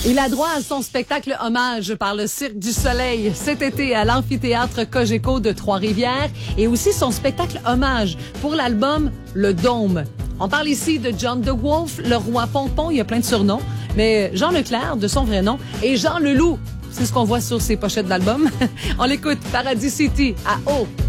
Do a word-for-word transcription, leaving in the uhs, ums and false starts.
Il a droit à son spectacle hommage par le Cirque du Soleil cet été à l'amphithéâtre Cogeco de Trois-Rivières et aussi son spectacle hommage pour l'album Le Dôme. On parle ici de John DeWolf, le roi Pompon, il y a plein de surnoms, mais Jean Leclerc, de son vrai nom, et Jean Leloup, c'est ce qu'on voit sur ses pochettes d'album. On l'écoute, Paradis City, à O.